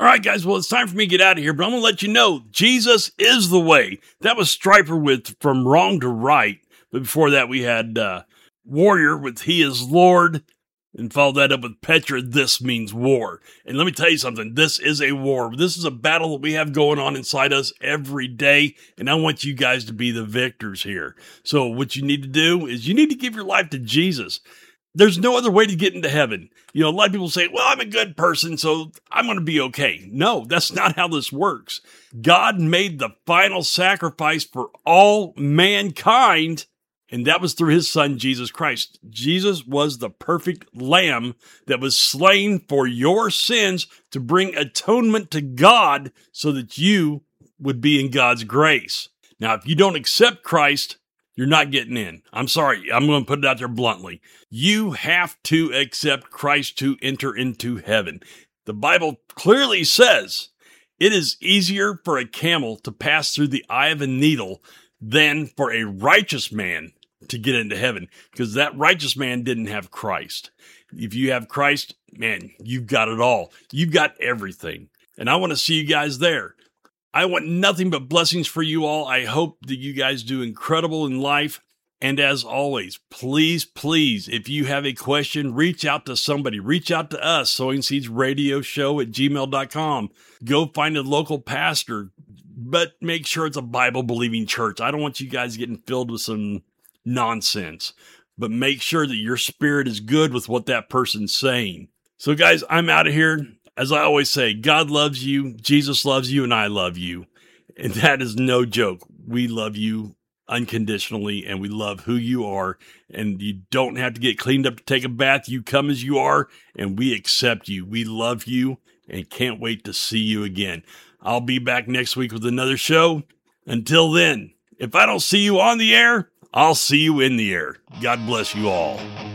All right, guys. Well, it's time for me to get out of here, but I'm going to let you know Jesus is the way. That was Striper with From Wrong to Right. But before that, we had Warrior with He is Lord. And follow that up with Petra, This Means War. And let me tell you something. This is a war. This is a battle that we have going on inside us every day. And I want you guys to be the victors here. So what you need to do is you need to give your life to Jesus. There's no other way to get into heaven. You know, a lot of people say, well, I'm a good person, so I'm going to be okay. No, that's not how this works. God made the final sacrifice for all mankind, and that was through his son, Jesus Christ. Jesus was the perfect lamb that was slain for your sins to bring atonement to God so that you would be in God's grace. Now, if you don't accept Christ, you're not getting in. I'm sorry. I'm going to put it out there bluntly. You have to accept Christ to enter into heaven. The Bible clearly says it is easier for a camel to pass through the eye of a needle than for a righteous man to get into heaven, because that righteous man didn't have Christ. If you have Christ, man, you've got it all. You've got everything. And I want to see you guys there. I want nothing but blessings for you all. I hope that you guys do incredible in life. And as always, please, if you have a question, reach out to somebody. Reach out to us, Sowing Seeds Radio Show at gmail.com. Go find a local pastor, but make sure it's a Bible-believing church. I don't want you guys getting filled with some nonsense, but make sure that your spirit is good with what that person's saying. So guys, I'm out of here. As I always say, God loves you, Jesus loves you, and I love you. And that is no joke. We love you unconditionally, and we love who you are. And you don't have to get cleaned up to take a bath. You come as you are, and we accept you. We love you, and can't wait to see you again. I'll be back next week with another show. Until then, if I don't see you on the air, I'll see you in the air. God bless you all.